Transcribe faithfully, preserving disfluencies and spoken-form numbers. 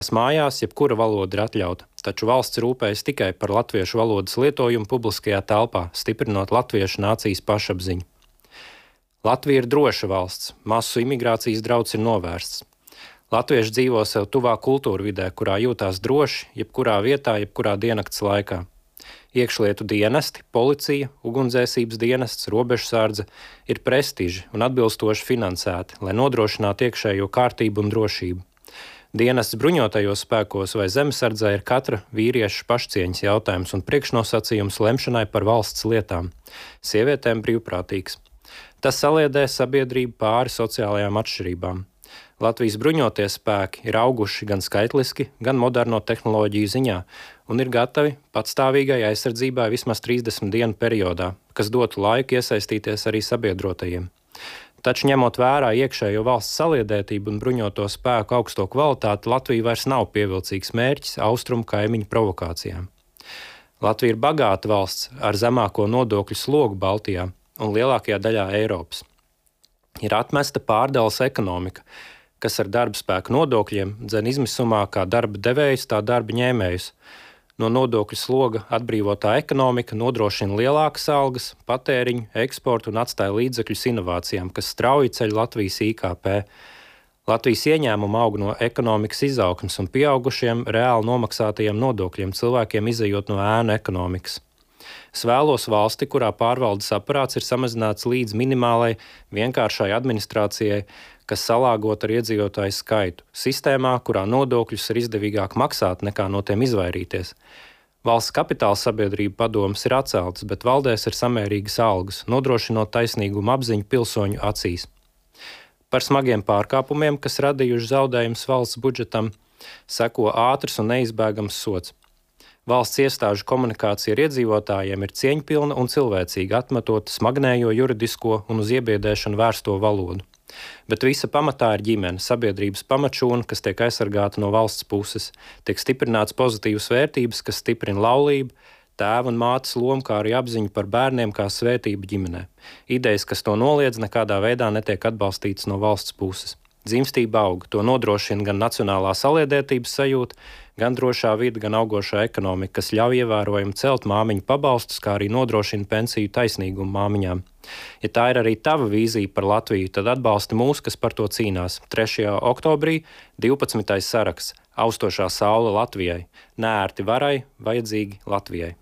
Mājās jebkura valoda ir atļauta, taču valsts rūpējas tikai par latviešu valodas lietojumu publiskajā telpā, stiprinot latviešu nācijas pašapziņu. Latvija ir droša valsts, masu imigrācijas drauds ir novērsts. Latvieši dzīvo sev tuvā kultūra vidē, kurā jūtās droši, jebkurā vietā, jebkurā diennakts laikā. Iekšlietu dienesti, policija, ugunsdzēsības dienests, robežsardze ir prestiži un atbilstoši finansēti, lai nodrošinātu iekšējo kārtību un drošību. Dienests bruņotajos spēkos vai zemesardzē ir katra vīrieša pašcieņas jautājums un priekšnosacījums lemšanai par valsts lietām. Sievietēm brīvprātīgs. Tas saliedē sabiedrību pāri sociālajām atšķirībām. Latvijas bruņotie spēki ir auguši gan skaitliski, gan moderno tehnoloģiju ziņā un ir gatavi patstāvīgai aizsardzībai vismaz trīsdesmit dienu periodā, kas dotu laiku iesaistīties arī sabiedrotajiem. Taču ņemot vērā iekšējo valsts saliedētību un bruņoto spēku augsto kvalitāti, Latvija vairs nav pievilcīgs mērķis austrumu kaimiņu provokācijām. Latvija ir bagāta valsts ar zemāko nodokļu slogu Baltijā un lielākajā daļā Eiropas. Ir atmesta pārdales ekonomika, kas ar darba spēku nodokļiem dzen izmisumā kā darba devējus, tā darba ņēmējus. No nodokļu sloga atbrīvotā ekonomika nodrošina lielākas algas, patēriņu, eksportu un atstāja līdzekļus inovācijām, kas strauji ceļ Latvijas I K P. Latvijas ieņēmuma aug no ekonomikas izaugsmes un pieaugušiem reāli nomaksātajiem nodokļiem cilvēkiem izejot no ēnu ekonomikas. Es vēlos valsti, kurā pārvaldes aparāts ir samazināts līdz minimālai vienkāršai administrācijai, kas salāgot ar iedzīvotāju skaitu, sistēmā, kurā nodokļus ir izdevīgāk maksāt nekā no tiem izvairīties. Valsts kapitāla sabiedrība padomas ir atceltas, bet valdēs ir samērīgas algas, nodrošinot taisnīgumu apziņu pilsoņu acīs. Par smagiem pārkāpumiem, kas radījuši zaudējumus valsts budžetam, seko ātrs un neizbēgams sods. Valsts iestāžu komunikācija ar iedzīvotājiem ir cieņpilna un cilvēcīga, atmetot smagnējo juridisko un uz iebiedēšanu vērsto valodu. Bet visa pamatā ir ģimene, sabiedrības pamatšūna, kas tiek aizsargāta no valsts puses. Tiek stiprināts pozitīvas vērtības, kas stiprina laulību, tēva un mātes lomu, kā arī apziņu par bērniem kā svētību ģimenē. Idejas, kas to noliedz, nekādā veidā netiek atbalstītas no valsts puses. Dzimstība aug, to nodrošina gan nacionālā saliedētības sajūta, gan drošā vide, gan augošā ekonomika, kas ļauj ievērojami celt māmiņu pabalstus, kā arī nodrošina pensiju taisnīgumu māmiņām. Ja tā ir arī tava vīzija par Latviju, tad atbalsti mūs, kas par to cīnās. trešajā oktobrī divpadsmitais saraksts – Austošā saule Latvijai. Neērti varai, vajadzīgi Latvijai.